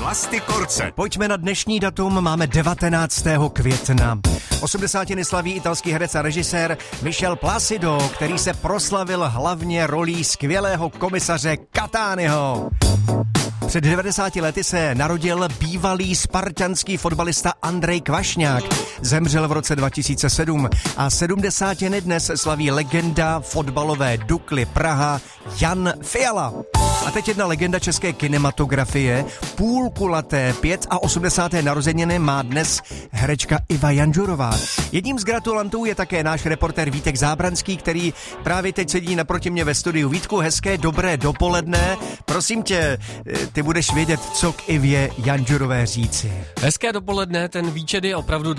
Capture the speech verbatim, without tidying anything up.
Plasty Korce. Pojďme na dnešní datum, máme devatenáctého května. osmdesátiny slaví italský herec a režisér Michel Placido, který se proslavil hlavně rolí skvělého komisaře Cataniho. Před devadesáti lety se narodil bývalý spartanský fotbalista Andrej Kvašňák. Zemřel v roce dva tisíce sedm a sedmdesátiny dnes slaví legenda fotbalové Dukly Praha Jan Fiala. A teď jedna legenda české kinematografie. Půlkulaté osmdesáté páté narozeniny má dnes herečka Iva Janžurová. Jedním z gratulantů je také náš reportér Vítek Zábranský, který právě teď sedí naproti mě ve studiu. Vítku, hezké dobré dopoledne. Prosím tě, ty budeš vědět, co k Ivě Janžurové říci. Hezké dopoledne, ten výčet je opravdu